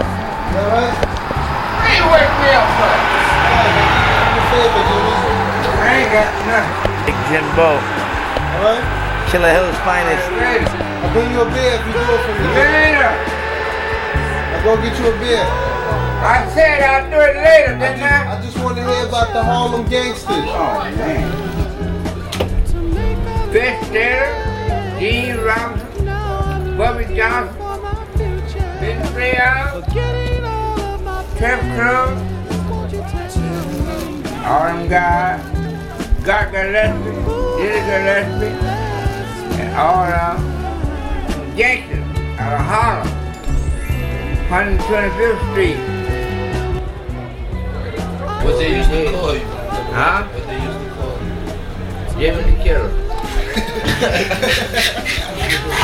Alright? Why you wake me up for? I ain't got nothing. Big Jimbo. Alright? Killer Hill's finest. Ready. I'll bring you a beer if you do it for me. Later. I'll go get you a beer. I said I'll do it later, didn't I? I just want to hear about the Harlem Gangsters. Oh, man. Fish Taylor, Gene Robinson, Bubby Johnson, Ben Freya, Trev Cruz, all them guys, Gart Gillespie, Diddy Gillespie, and all them gangsters out of Harlem, 125th Street. What they used to call you? Huh? What they used to call you? Jimmy the Killer.